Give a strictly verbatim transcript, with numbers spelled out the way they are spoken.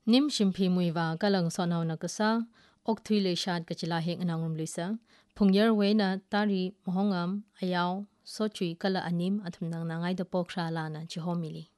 นิมชิมพีมุยวากะลังสอนเอานักษาออกทุยเลชาดกะจิลาเฮงอนางรุมลิซาพงเยอร์เวนะตารีมหงอัมอายาวโซจุยกะละอนิมอัทุมนังนางไงดะปอกชาลานะจิโฮมิลี